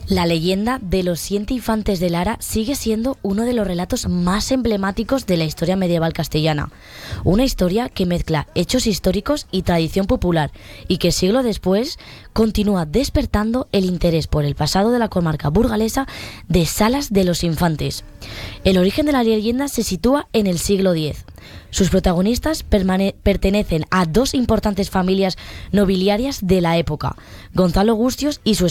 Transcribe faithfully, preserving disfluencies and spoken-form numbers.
La leyenda de los siete infantes de Lara sigue siendo uno de los relatos más emblemáticos de la historia medieval castellana. Una historia que mezcla hechos históricos y tradición popular y que siglo después continúa despertando el interés por el pasado de la comarca burgalesa de Salas de los Infantes. El origen de la leyenda se sitúa en el siglo diez. Sus protagonistas permane- pertenecen a dos importantes familias nobiliarias de la época, Gonzalo Gustios y su